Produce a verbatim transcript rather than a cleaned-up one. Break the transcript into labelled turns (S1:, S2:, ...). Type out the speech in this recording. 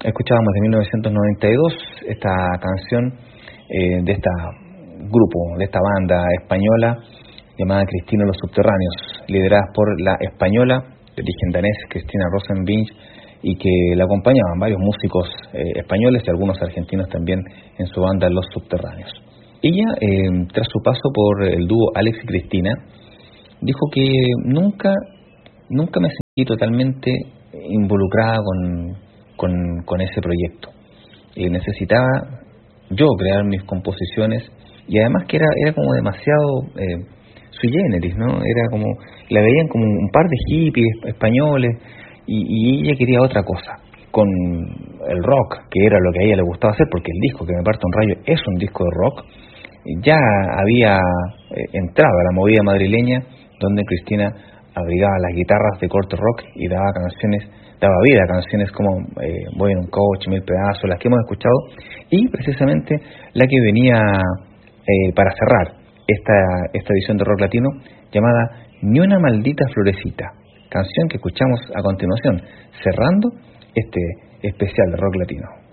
S1: Escuchábamos de mil novecientos noventa y dos esta canción eh, de este grupo, de esta banda española llamada Cristina y los Subterráneos, lideradas por la española de origen danés Cristina Rosenvinge, y que la acompañaban varios músicos eh, españoles y algunos argentinos también en su banda Los Subterráneos. Ella, eh, tras su paso por el dúo Alex y Cristina, dijo que nunca, nunca me sentí totalmente involucrada con, con, con ese proyecto. Eh, necesitaba yo crear mis composiciones, y además que era, era como demasiado eh, sui generis, ¿no? Era como, la veían como un par de hippies españoles, y, y ella quería otra cosa, con el rock, que era lo que a ella le gustaba hacer, porque el disco Que me parta un rayo es un disco de rock. Ya había eh, entrado a la movida madrileña, donde Cristina abrigaba las guitarras de corte rock y daba canciones, daba vida a canciones como eh, Voy en un coche, Mil pedazos, las que hemos escuchado, y precisamente la que venía eh, para cerrar esta, esta edición de Rock Latino, llamada Ni una maldita florecita, canción que escuchamos a continuación, cerrando este especial de Rock Latino.